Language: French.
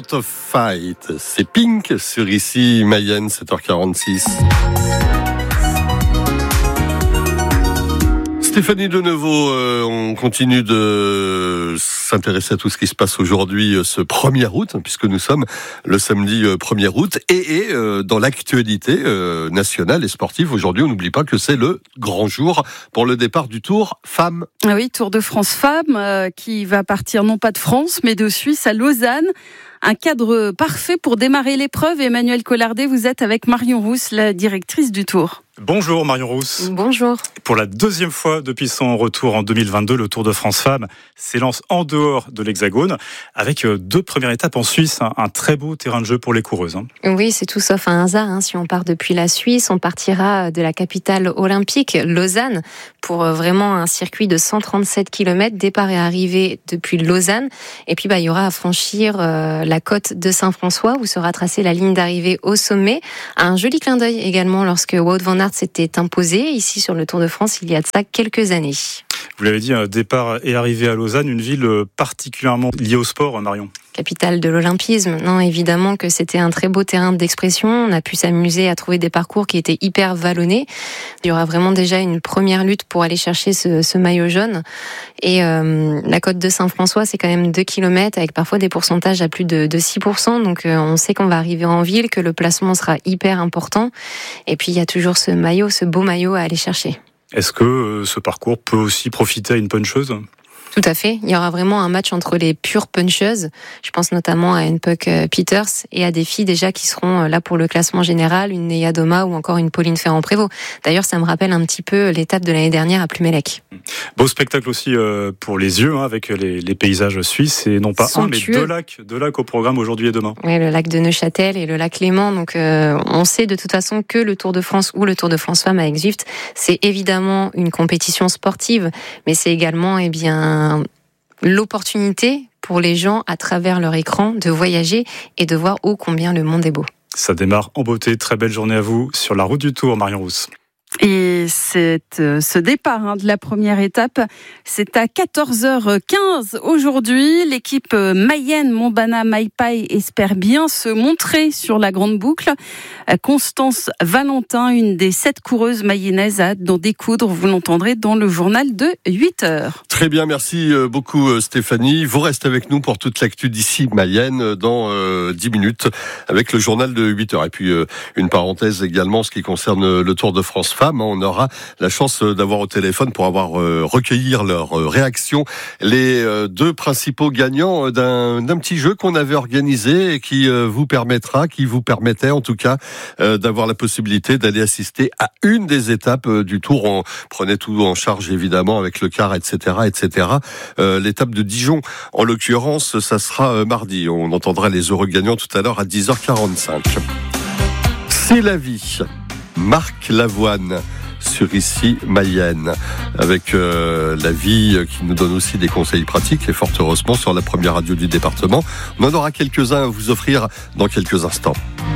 Lot of Fight. C'est Pink sur ici Mayenne, 7h46. Stéphanie Deneuveau, on continue de s'intéresser à tout ce qui se passe aujourd'hui, ce 1er août, puisque nous sommes le samedi 1er août, et dans l'actualité nationale et sportive, aujourd'hui, on n'oublie pas que c'est le grand jour pour le départ du Tour Femmes. Ah oui, Tour de France Femmes, qui va partir non pas de France, mais de Suisse à Lausanne. Un cadre parfait pour démarrer l'épreuve. Emmanuel Collardet, vous êtes avec Marion Rousse, la directrice du Tour. Bonjour Marion Rousse. Bonjour. Pour la deuxième fois depuis son retour en 2022, le Tour de France Femmes s'élance en dehors de l'Hexagone avec 2 premières étapes en Suisse. Un très beau terrain de jeu pour les coureuses. Oui, c'est tout sauf un hasard. Si on part depuis la Suisse, on partira de la capitale olympique, Lausanne, pour vraiment un circuit de 137 km, départ et arrivée depuis Lausanne. Et puis, il y aura à franchir la côte de Saint-François où sera tracée la ligne d'arrivée au sommet. Un joli clin d'œil également lorsque Wout van Aert s'était imposé ici sur le Tour de France il y a de ça quelques années. Vous l'avez dit, un départ et arrivée à Lausanne, une ville particulièrement liée au sport, Marion. Capitale de l'olympisme. Non, évidemment que c'était un très beau terrain d'expression. On a pu s'amuser à trouver des parcours qui étaient hyper vallonnés. Il y aura vraiment déjà une première lutte pour aller chercher ce maillot jaune. Et la côte de Saint-François, c'est quand même 2 km avec parfois des pourcentages à plus de 6%. Donc on sait qu'on va arriver en ville, que le placement sera hyper important. Et puis il y a toujours ce beau maillot à aller chercher. Est-ce que ce parcours peut aussi profiter à une puncheuse ? Tout à fait. Il y aura vraiment un match entre les pures puncheuses. Je pense notamment à une Puck Peters et à des filles déjà qui seront là pour le classement général, une Néa Doma ou encore une Pauline Ferrand-Prévot. D'ailleurs, ça me rappelle un petit peu l'étape de l'année dernière à Plumelec. Beau spectacle aussi pour les yeux, avec les paysages suisses et non pas somptueux. Un, mais 2 lacs au programme aujourd'hui et demain. Oui, le lac de Neuchâtel et le lac Léman. Donc, on sait de toute façon que le Tour de France ou le Tour de France Femmes avec Zwift, c'est évidemment une compétition sportive, mais c'est également, l'opportunité pour les gens, à travers leur écran, de voyager et de voir ô combien le monde est beau. Ça démarre en beauté. Très belle journée à vous sur la route du Tour, Marion Rousse. Et ce départ de la première étape, c'est à 14h15 aujourd'hui. L'équipe Mayenne Montbana Maipai espère bien se montrer sur la grande boucle. Constance Valentin, une des 7 coureuses mayennaises, a hâte d'en découdre. Vous l'entendrez dans le journal de 8h. Très bien, merci beaucoup Stéphanie. Vous restez avec nous pour toute l'actu d'ici Mayenne dans 10 minutes avec le journal de 8h. Et puis une parenthèse également en ce qui concerne le Tour de France Femmes. On aura la chance d'avoir au téléphone pour avoir recueillir leurs réactions les 2 principaux gagnants d'un petit jeu qu'on avait organisé et qui vous permettait en tout cas d'avoir la possibilité d'aller assister à une des étapes du Tour. On prenait tout en charge évidemment avec le car, etc. L'étape de Dijon, en l'occurrence, ça sera mardi. On entendra les heureux gagnants tout à l'heure à 10h45. C'est la vie. Marc Lavoine sur ici Mayenne avec la vie qui nous donne aussi des conseils pratiques et fort heureusement sur la première radio du département. On en aura quelques-uns à vous offrir dans quelques instants.